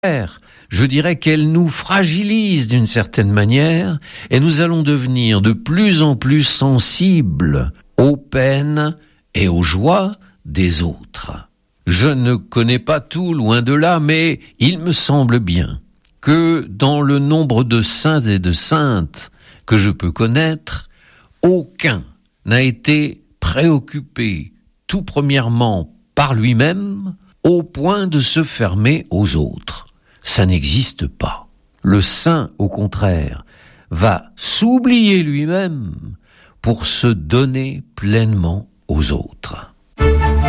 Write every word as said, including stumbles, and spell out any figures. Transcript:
Je dirais qu'elle nous fragilise d'une certaine manière et nous allons devenir de plus en plus sensibles aux peines et aux joies des autres. Je ne connais pas tout, loin de là, mais il me semble bien que dans le nombre de saints et de saintes que je peux connaître, aucun n'a été préoccupé tout premièrement par lui-même au point de se fermer aux autres. Ça n'existe pas. Le saint, au contraire, va s'oublier lui-même pour se donner pleinement aux autres.